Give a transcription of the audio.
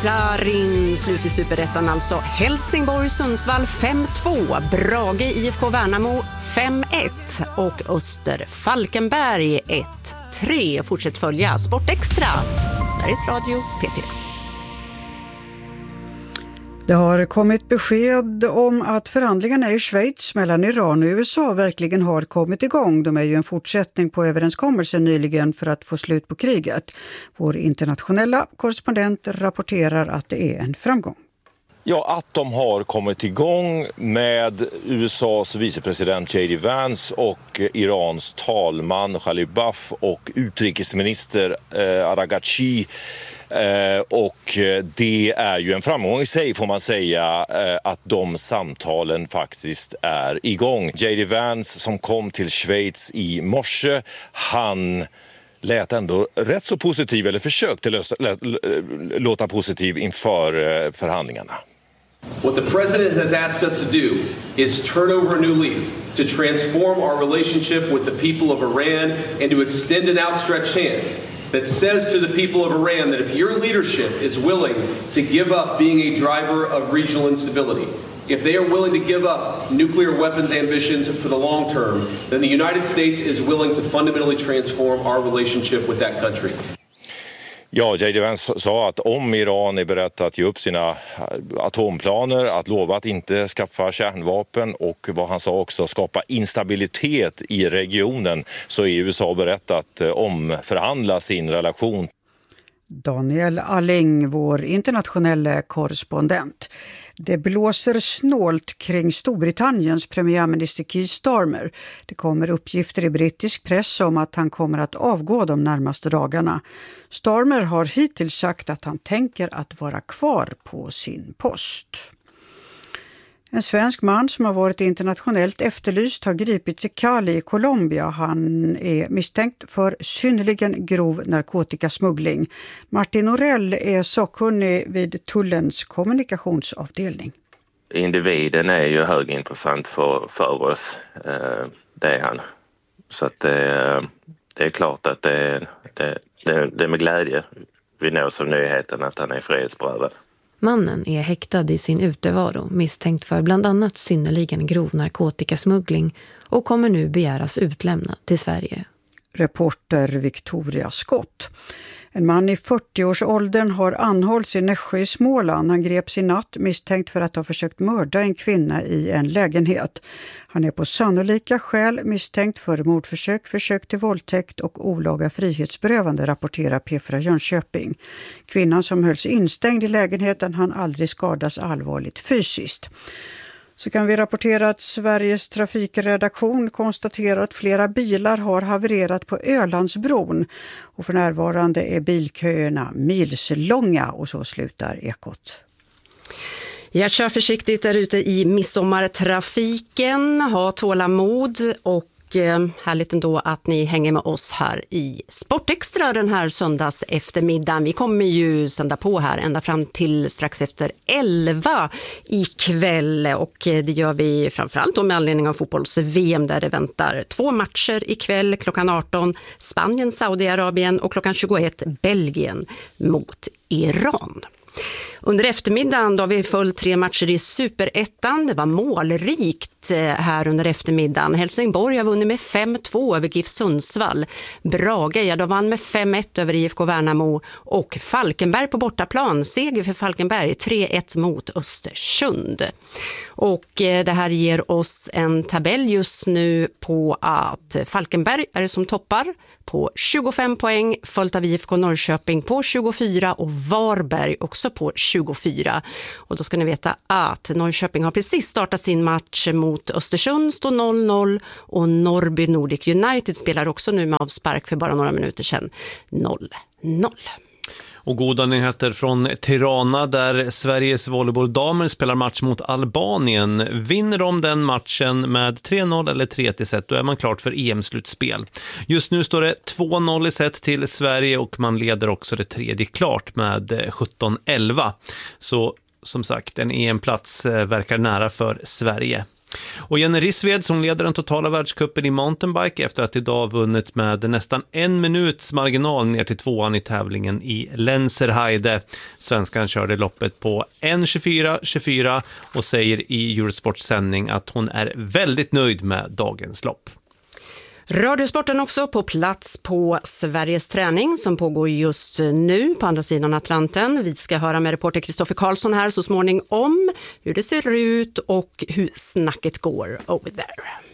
Darin. Slut i Superettan alltså. Helsingborg-Sundsvall 5-2. Brage IFK Värnamo 5-1. Och Öster-Falkenberg 1-3. Fortsätt följa Sportextra. Sveriges Radio P4. Det har kommit besked om att förhandlingarna i Schweiz mellan Iran och USA verkligen har kommit igång. De är ju en fortsättning på överenskommelsen nyligen för att få slut på kriget. Vår internationella korrespondent rapporterar att det är en framgång. Ja, att de har kommit igång med USAs vicepresident J.D. Vance och Irans talman Ghalibaf och utrikesminister Araghchi. Och det är ju en framgång i sig, får man säga, att de samtalen faktiskt är igång. J.D. Vance som kom till Schweiz i morse, han lät ändå rätt så positiv, eller försökte låta positiv inför förhandlingarna. What the president has asked us to do is turn over a new leaf, to transform our relationship with the people of Iran and to extend an outstretched hand that says to the people of Iran that if your leadership is willing to give up being a driver of regional instability, if they are willing to give up nuclear weapons ambitions for the long term, then the United States is willing to fundamentally transform our relationship with that country. Ja, J.D. Vance sa att om Iran är berett att ge upp sina atomplaner, att lova att inte skaffa kärnvapen och vad han sa också skapa instabilitet i regionen, så är USA berett att omförhandla sin relation. Daniel Alling, vår internationella korrespondent. Det blåser snålt kring Storbritanniens premiärminister Keir Starmer. Det kommer uppgifter i brittisk press om att han kommer att avgå de närmaste dagarna. Starmer har hittills sagt att han tänker att vara kvar på sin post. En svensk man som har varit internationellt efterlyst har gripits i Cali i Colombia. Han är misstänkt för synnerligen grov narkotikasmuggling. Martin Norell är sakkunnig vid Tullens kommunikationsavdelning. Individen är ju högintressant för oss, det är han. Så att det är klart att det är med glädje vi når som nyheten att han är frihetsberövad. Mannen är häktad i sin utevaro misstänkt för bland annat synnerligen grov narkotikasmuggling och kommer nu begäras utlämnad till Sverige. Reporter Victoria Skott. En man i 40-årsåldern har anhållits i Nässjö i Småland. Han greps i natt misstänkt för att ha försökt mörda en kvinna i en lägenhet. Han är på sannolika skäl misstänkt för mordförsök, försök till våldtäkt och olaga frihetsberövande, rapporterar P4 Jönköping. Kvinnan som hölls instängd i lägenheten hann aldrig skadas allvarligt fysiskt. Så kan vi rapportera att Sveriges trafikredaktion konstaterar att flera bilar har havererat på Ölandsbron och för närvarande är bilköerna milslånga, och så slutar Ekot. Jag kör försiktigt där ute i midsommartrafiken, ha tålamod och härligt ändå att ni hänger med oss här i Sportextra den här söndags eftermiddagen. Vi kommer ju sända på här ända fram till strax efter 11 ikväll, och det gör vi framförallt då med anledning av fotbolls-VM där det väntar 2 matcher ikväll klockan 18, Spanien, Saudiarabien, och klockan 21 Belgien mot Iran. Under eftermiddagen då har vi följt 3 matcher i Superettan. Det var målrikt här under eftermiddagen. Helsingborg har vunnit med 5-2 över GIF Sundsvall. Brage, de vann med 5-1 över IFK Värnamo. Och Falkenberg på bortaplan. Seger för Falkenberg 3-1 mot Östersund. Och det här ger oss en tabell just nu på att Falkenberg är det som toppar på 25 poäng, följt av IFK Norrköping på 24 och Varberg också på 24. Och då ska ni veta att Norrköping har precis startat sin match mot Östersund, står 0-0, och Norrby Nordic United spelar också nu med avspark för bara några minuter sedan 0-0. Och goda nyheter från Tirana där Sveriges volleybolldamer spelar match mot Albanien. Vinner de den matchen med 3-0 eller 3-1, då är man klart för EM-slutspel. Just nu står det 2-0 i set till Sverige och man leder också det tredje klart med 17-11. Så som sagt, en EM-plats verkar nära för Sverige. Och Jenny Rissved som leder den totala världscupen i mountainbike efter att idag vunnit med nästan 1 minuts marginal ner till 2:an i tävlingen i Lenzerheide. Svenskan körde loppet på 1:24:24 och säger i Eurosports sändning att hon är väldigt nöjd med dagens lopp. Radiosporten också på plats på Sveriges träning som pågår just nu på andra sidan Atlanten. Vi ska höra med reporter Kristoffer Karlsson här så småningom hur det ser ut och hur snacket går over there.